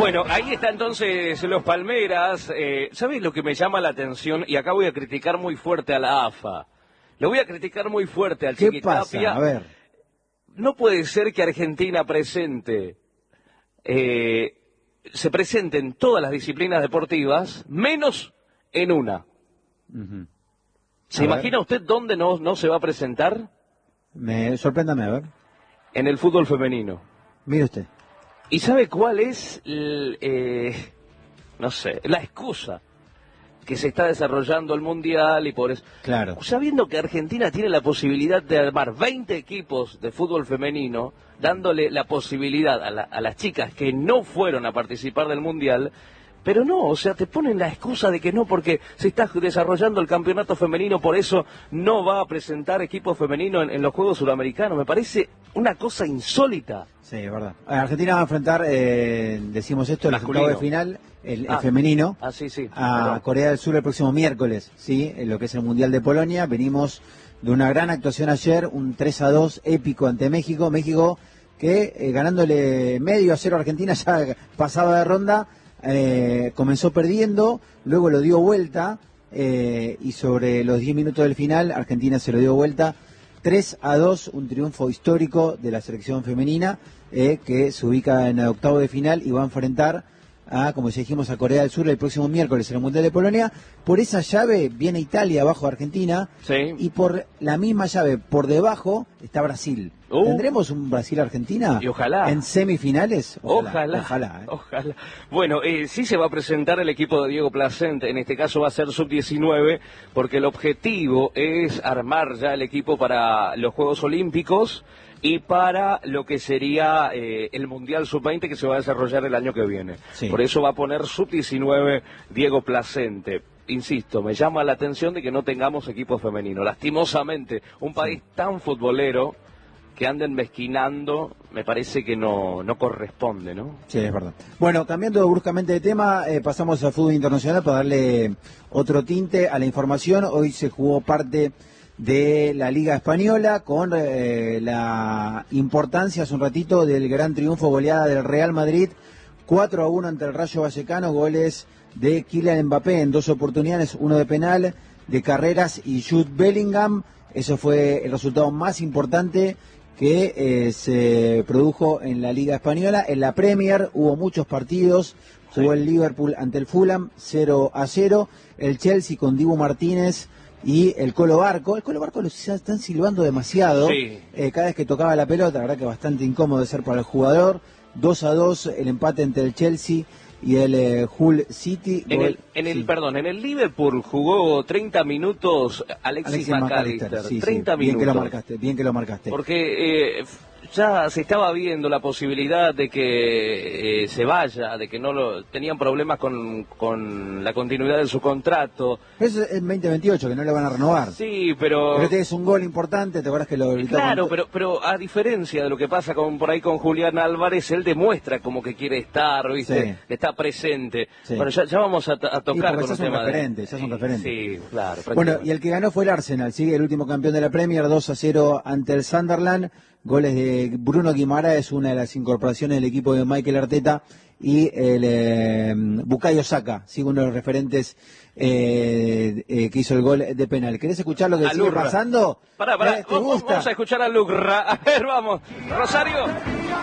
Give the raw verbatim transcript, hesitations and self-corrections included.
Bueno, ahí está entonces los Palmeras. Eh, ¿Sabes lo que me llama la atención? Y acá voy a criticar muy fuerte a la A F A. Lo voy a criticar muy fuerte al ¿Qué Chiquitapia. pasa? A ver. No puede ser que Argentina presente, eh, se presente en todas las disciplinas deportivas, menos en una. Uh-huh. ¿Se A imagina ver. usted dónde no, no se va a presentar? Me sorpréndame, a ver. En el fútbol femenino. Mire usted. ¿Y sabe cuál es, el, eh, no sé, la excusa? Que se está desarrollando el Mundial y por eso... Claro. Sabiendo que Argentina tiene la posibilidad de armar veinte equipos de fútbol femenino, dándole la posibilidad a, la, a las chicas que no fueron a participar del Mundial, pero no, o sea, te ponen la excusa de que no, porque se está desarrollando el campeonato femenino, por eso no va a presentar equipo femenino en, en los Juegos Suramericanos. Me parece una cosa insólita. Sí, es verdad. Argentina va a enfrentar, eh, decimos esto, el Masculino. octavo de final, el, el Ah. femenino, Ah, sí, sí. a Perdón. Corea del Sur el próximo miércoles, ¿sí? En lo que es el Mundial de Polonia. Venimos de una gran actuación ayer, un tres a dos épico ante México. México que eh, ganándole medio a cero a Argentina ya pasaba de ronda, eh, comenzó perdiendo, luego lo dio vuelta eh, y sobre los diez minutos del final Argentina se lo dio vuelta. tres a dos, un triunfo histórico de la selección femenina eh, que se ubica en el octavo de final y va a enfrentar a, como ya dijimos, a Corea del Sur el próximo miércoles en el Mundial de Polonia. Por esa llave viene Italia abajo de Argentina, Sí. y por la misma llave, por debajo, está Brasil. Uh. ¿Tendremos un Brasil-Argentina Y ojalá. en semifinales? Ojalá, Ojalá. ¿eh? ojalá. Bueno, eh, sí se va a presentar el equipo de Diego Placente, en este caso va a ser sub diecinueve, porque el objetivo es armar ya el equipo para los Juegos Olímpicos y para lo que sería eh, el Mundial sub veinte que se va a desarrollar el año que viene. Sí. Por eso va a poner sub diecinueve Diego Placente. Insisto, me llama la atención de que no tengamos equipo femenino. Lastimosamente, un país tan futbolero que anden mezquinando, me parece que no, no corresponde, ¿no? Sí, es verdad. Bueno, cambiando bruscamente de tema, eh, pasamos al fútbol internacional para darle otro tinte a la información. Hoy se jugó parte de la Liga Española con eh, la importancia hace un ratito del gran triunfo, goleada del Real Madrid, cuatro a uno ante el Rayo Vallecano, goles de Kylian Mbappé en dos oportunidades, uno de penal, de carreras y Jude Bellingham. Eso fue el resultado más importante que eh, se produjo en la Liga Española. En la Premier hubo muchos partidos, jugó Sí. el Liverpool ante el Fulham cero a cero, el Chelsea con Dibu Martínez y el Colo Barco. El Colo Barco lo están silbando demasiado, Sí. eh, cada vez que tocaba la pelota, la verdad que bastante incómodo de ser para el jugador. dos a dos el empate entre el Chelsea y el eh, Hull City. En el, en el Sí. perdón, en el Liverpool jugó treinta minutos Alexis, Alexis McAllister, McAllister, sí, sí. treinta Bien que lo minutos. marcaste, bien que lo marcaste. Porque eh, ya se estaba viendo la posibilidad de que eh, se vaya, de que no lo tenían problemas con, con la continuidad de su contrato. Eso es en veinte veintiocho, que no le van a renovar. Sí, pero... Pero este es un gol importante, ¿te acuerdas que lo gritó? Claro, con- pero pero a diferencia de lo que pasa con por ahí con Julián Álvarez, él demuestra como que quiere estar, ¿viste? Sí. Está presente. Sí. Bueno, ya, ya vamos a, a Sí, tocar porque con sos el un tema referente, de... sos un referente. Sí, claro. Bueno, y el que ganó fue el Arsenal, sigue el último campeón de la Premier, dos a cero ante el Sunderland. Goles de Bruno Guimaraes, una de las incorporaciones del equipo de Mikel Arteta, y el eh, Bukayo Saka, sigue uno de los referentes eh, eh, que hizo el gol de penal. ¿Querés escuchar lo que sigue Alurra. pasando? Pará, pará, ¿Eh? ¿Te vamos, gusta? vamos a escuchar a Lucra. A ver, vamos. Rosario.